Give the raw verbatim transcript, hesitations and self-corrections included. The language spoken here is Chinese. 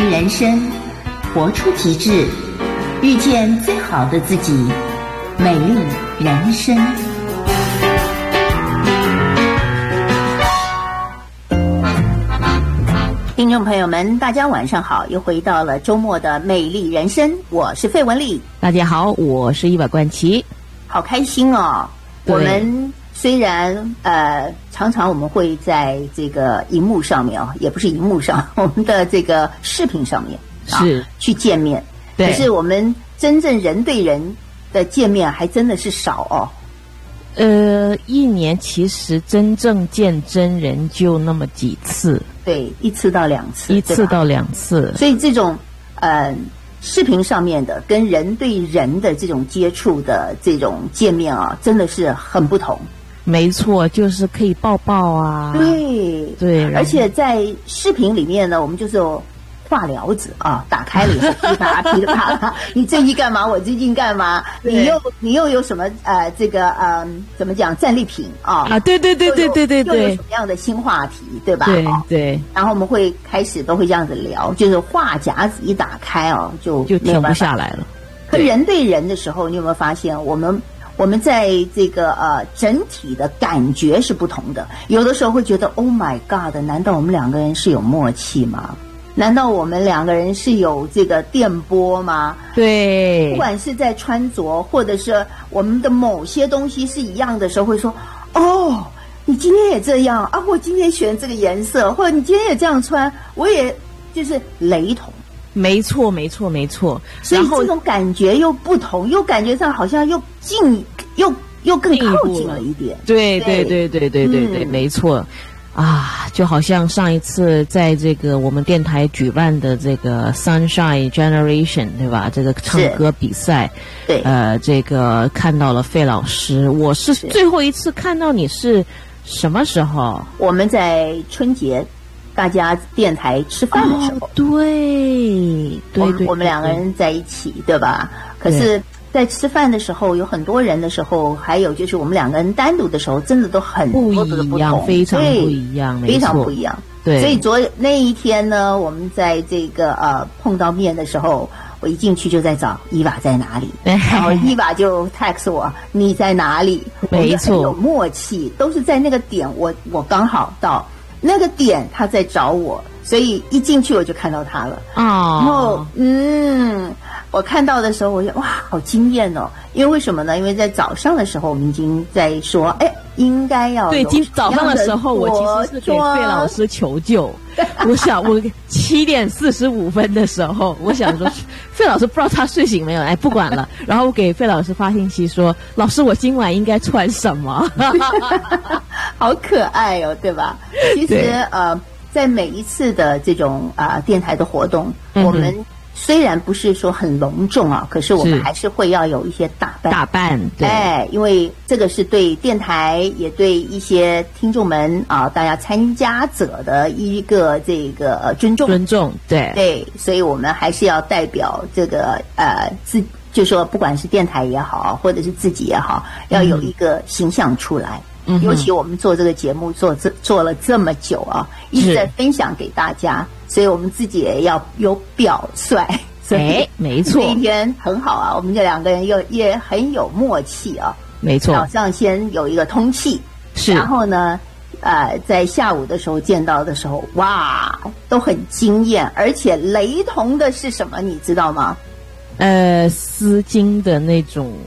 人生，活出极致，遇见最好的自己，美丽人生。听众朋友们，大家晚上好，又回到了周末的美丽人生，我是费雯丽。 大家好，我是伊娃冠琪。 好开心哦！我们虽然呃常常我们会在这个荧幕上面哦，也不是荧幕上，我们的这个视频上面是、啊、去见面，可是我们真正人对人的见面还真的是少哦。 呃，一年其实真正见真人就那么几次， 对，一次到两次， 一次到两次。 所以这种呃视频上面的跟人对人的这种接触的这种见面啊，真的是很不同。 没错，就是可以抱抱啊， 对对， 而且在视频里面呢，我们就是有话聊子啊，打开了以后噼里啪啦噼里啪啦，你最近干嘛？我最近干嘛？你又你又有什么呃这个呃怎么讲战利品啊？ 啊，对对对对对对对， 又有什么样的新话题，对吧？ 对对。 然后我们会开始都会这样子聊，就是话匣子一打开哦，就就停不下来了。 可人对人的时候，你有没有发现我们？我们在这个呃整体的感觉是不同的，有的时候会觉得 Oh my God， 难道我们两个人是有默契吗？难道我们两个人是有这个电波吗？ 对， 不管是在穿着，或者是我们的某些东西是一样的时候，会说哦，你今天也这样啊，我今天选这个颜色，或者你今天也这样穿，我也就是雷同。 没错，没错，没错。 所以这种感觉又不同，又感觉上好像又近，又又更靠近了一点。 对对对对对对对，嗯、没错。啊，就好像上一次在这个我们电台举办的这个 Sunshine Generation， 对吧？这个唱歌比赛， 对， 呃，这个看到了费老师，我是最后一次看到你是什么时候？ 我们在春节。大家电台吃饭的时候， 哦、对对对， 我们两个人在一起，对吧？可是，在吃饭的时候，有很多人的时候，还有就是我们两个人单独的时候，真的都很不多的不一样， 同， 非常不一样， 非常不一样。 对， 所以昨那一天呢，我们在这个呃碰到面的时候，我一进去就在找伊娃在哪里，然后伊娃就 text 我你在哪里， 没错， 有默契，都是在那个点，我我刚好到。那个点他在找我，所以一进去我就看到他了。 哦， 然后嗯，我看到的时候，我就哇，好惊艳哦！因为为什么呢？因为在早上的时候，我们已经在说，哎，应该要对，今早上的时候，我其实是给费老师求救。我想，我七点四十五分的时候，我想说，费老师不知道他睡醒没有？哎，不管了。然后我给费老师发信息说，老师，我今晚应该穿什么？ 好可爱哦，对吧？其实呃，在每一次的这种啊、呃、电台的活动，嗯、我们虽然不是说很隆重啊，可是我们还是会要有一些打扮。 打扮，对， 哎，因为这个是对电台，也对一些听众们啊，大家参加者的一个这个、呃、尊重。 尊重，对对，所以我们还是要代表这个呃自，就说不管是电台也好，或者是自己也好，要有一个形象出来。嗯，尤其我们做这个节目做这做了这么久啊，一直在分享给大家，所以我们自己也要有表率。 哎，没错， 那一天很好啊，我们这两个人又也很有默契啊。 没错， 早上先有一个通气， 是， 然后呢，呃，在下午的时候见到的时候，哇，都很惊艳，而且雷同的是什么，你知道吗？ 呃，丝巾的那种